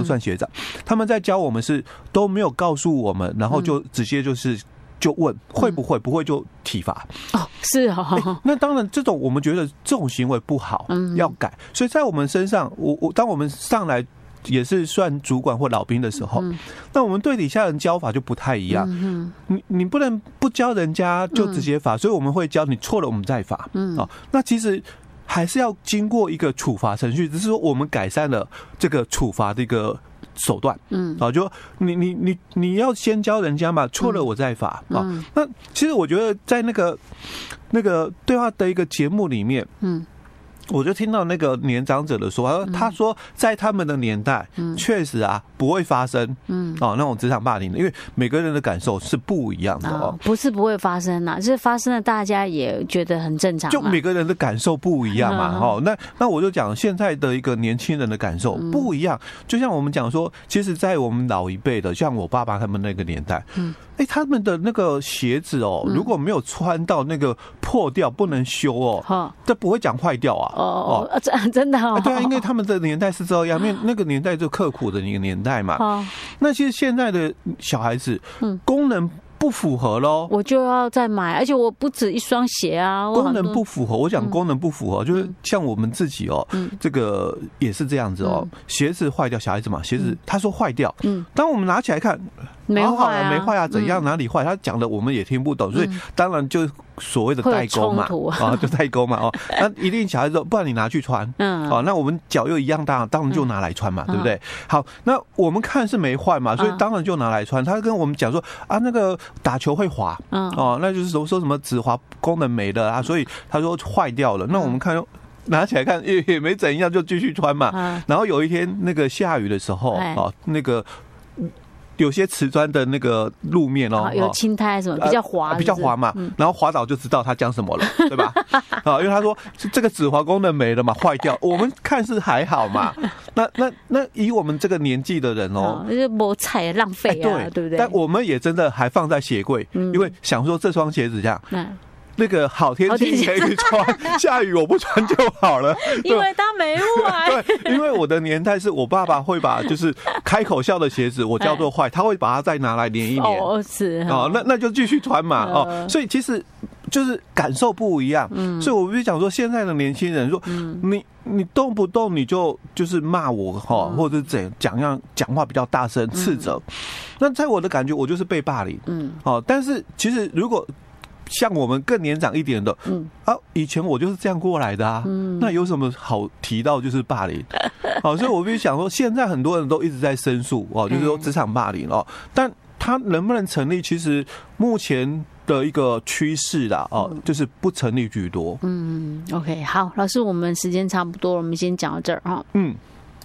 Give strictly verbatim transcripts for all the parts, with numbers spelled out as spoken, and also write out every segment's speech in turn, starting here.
算学长，他们在教我们是都没有告诉我们，然后就直接就是就问会不会，不会就体罚。 哦，是哦、欸。 那当然，这种我们觉得这种行为不好，要改。所以在我们身上，我我当我们上来也是算主管或老兵的时候，嗯、那我们对底下人教法就不太一样。嗯、你你不能不教人家就直接罚，嗯、所以我们会教你错了，我们再罚。嗯，哦，那其实还是要经过一个处罚程序，只是说我们改善了这个处罚的一个手段。嗯，啊，就你你你你要先教人家嘛，错了我再罚。啊、嗯，那其实我觉得在那个那个对话的一个节目里面，嗯。我就听到那个年长者的说，他说在他们的年代，确实啊不会发生，嗯，哦那种职场霸凌的，因为每个人的感受是不一样的哦， 不是不会发生啊，就是发生了，大家也觉得很正常， 就每个人的感受不一样嘛，哈，那那我就讲现在的一个年轻人的感受不一样，就像我们讲说，其实，在我们老一辈的，像我爸爸他们那个年代，嗯。哎、欸，他们的那个鞋子哦，如果没有穿到那个破掉不能修哦，这不会讲坏掉啊。 哦哦，真真的哦。 对啊，因为他们的年代是这样，因为那个年代就刻苦的一个年代嘛。哦。那其实现在的小孩子，嗯，功能不符合咯， 我就要再买，而且我不止一双鞋啊。 功能不符合，我讲功能不符合，嗯、就是像我们自己哦，嗯、这个也是这样子哦。嗯、鞋子坏掉，小孩子嘛，鞋子、嗯、他说坏掉，嗯，当我们拿起来看。 没坏啊， 没坏啊，怎样哪里坏？他讲的我们也听不懂，所以当然就所谓的代沟嘛，啊，就代沟嘛，哦，那一定小孩子，不然你拿去穿，嗯，好，那我们脚又一样大，当然就拿来穿嘛，对不对？好，那我们看是没坏嘛，所以当然就拿来穿。他跟我们讲说啊，那个打球会滑，嗯，哦，那就是说说什么止滑功能没了啊，所以他说坏掉了。那我们看。拿起来看也也没怎样，就继续穿嘛。然后有一天那个下雨的时候，哦，那个。有些瓷砖的那个路面哦， 有青苔什么比较滑是不是， 比较滑嘛，嗯、然后滑倒就知道他讲什么了，对吧？啊，因为他说这个止滑功能没了嘛，坏掉。我们看是还好嘛，那那那以我们这个年纪的人哦， 就是摩擦浪费啊， 对对不对？ 但我们也真的还放在鞋柜，嗯、因为想说这双鞋子这样。嗯那个好天气可以穿，下雨我不穿就好了。 因为它没坏。 对，因为我的年代是我爸爸会把就是开口笑的鞋子，我叫做坏，他会把它再拿来粘一粘。 哦，是哦，那那就继续穿嘛。哦，所以其实就是感受不一样。嗯，所以我不是讲说现在的年轻人说，你你动不动你就就是骂我哈，或者是怎讲样讲话比较大声斥责，那在我的感觉我就是被霸凌。嗯，哦，但是其实如果像我们更年长一点的，嗯啊，以前我就是这样过来的啊，嗯，那有什么好提到就是霸凌？好，所以我必须想说，现在很多人都一直在申诉哦，就是说职场霸凌哦，但它能不能成立，其实目前的一个趋势啦，哦，就是不成立居多。 嗯 ，OK， 好，老师，我们时间差不多了，我们先讲到这儿哈。嗯。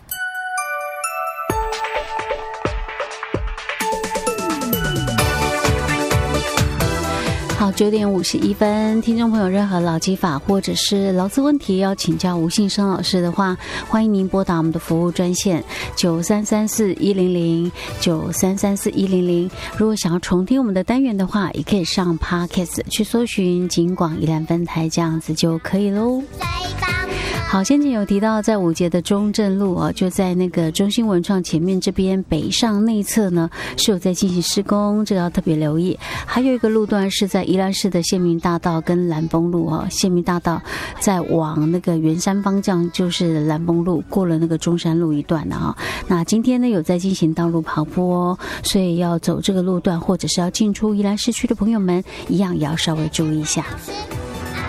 好，九点五十一分，听众朋友，任何劳基法或者是劳资问题要请教吴信生老师的话，欢迎您拨打我们的服务专线九三三四一零零九三三四一零零。如果想要重听我们的单元的话，也可以上 Podcast 去搜寻警广宜兰分台，这样子就可以喽。好，先前有提到在五节的中正路啊，就在那个中兴文创前面这边北上内侧呢，是有在进行施工，这个要特别留意。还有一个路段是在宜兰市的县民大道跟蓝丰路啊，县民大道在往那个圆山方向就是蓝丰路，过了那个中山路一段的啊。那今天呢有在进行道路刨坡哦，所以要走这个路段或者是要进出宜兰市区的朋友们，一样也要稍微注意一下。